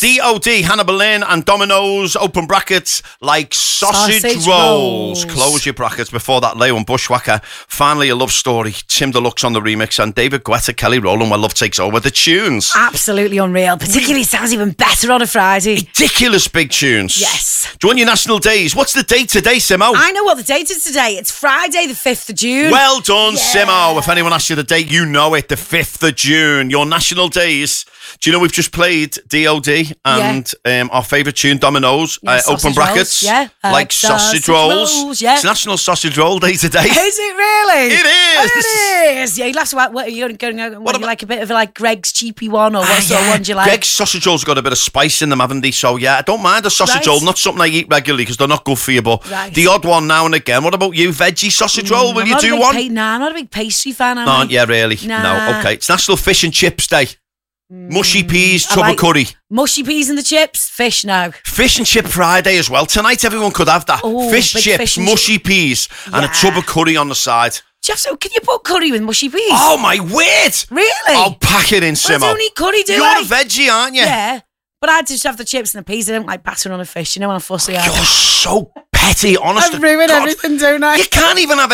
DOD, Hannah Boleyn and Domino's, open brackets, like sausage rolls. Close your brackets. Before that, Leo and Bushwhacker. Finally, a love story. Tim Deluxe on the remix and David Guetta, Kelly Rowland, When Love Takes Over. The tunes. Absolutely unreal. Particularly sounds even better on a Friday. Ridiculous big tunes. Yes. Do you want your national days? What's the date today, Simo? I know what the date is today. It's Friday the 5th of June. Well done, Simo. If anyone asks you the date, you know it. The 5th of June. Your national days. Do you know we've just played DOD and our favourite tune, Domino's, open brackets, like sausage rolls. Yeah. It's National Sausage Roll Day today. Is it really? It is. It is. Yeah, you'll have to what are you going to like a bit of like Greg's cheapy one, or what sort of one do you like? Greg's sausage rolls got a bit of spice in them, haven't they? So yeah, I don't mind a sausage roll. Not something I eat regularly because they're not good for you, but the odd one now and again. What about you? Veggie sausage roll? Will you do one? Nah, I'm not a big pastry fan. Aren't you really? Nah. No. Okay. It's National Fish and Chips Day. Mushy peas, tub of curry. Mushy peas and the chips, fish now. Fish and chip Friday as well. Tonight everyone could have that. Fish chips, mushy peas, and a tub of curry on the side. So can you put curry with mushy peas? Oh my word! Really? I'll pack it in, Simo. I don't eat curry, do You're I? a veggie, aren't you? Yeah. But I just have the chips and the peas. I don't like battering on a fish. You know when I'm fussy. You're so petty, honestly. I ruin everything, don't I? You can't even have